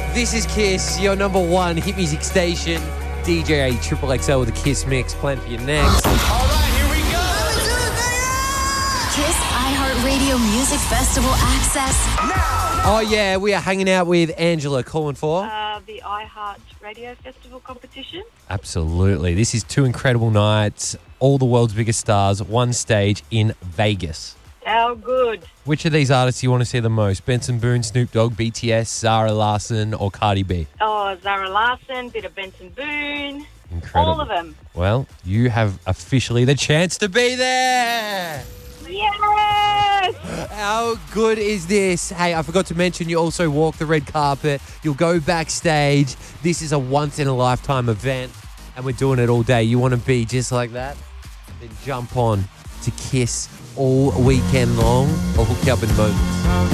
This is Kiss, your number one hit music station. DJ Triple XL with a Kiss mix planned for you next. All right, here we go. Kiss iHeartRadio Music Festival access Now. Oh yeah, we are hanging out with Angela calling for. The iHeart Radio Festival competition. Absolutely. This is two incredible nights, all the world's biggest stars, one stage in Vegas. How good. Which of these artists do you want to see the most? Benson Boone, Snoop Dogg, BTS, Zara Larsson, or Cardi B? Oh, Zara Larsson, bit of Benson Boone. Incredible. All of them. Well, you have officially the chance to be there. Yes! How good is this? Hey, I forgot to mention you also walk the red carpet. You'll go backstage. This is a once-in-a-lifetime event, and we're doing it all day. You want to be just like that? Then jump on to Kiss all weekend long. I'll hook you up in moments.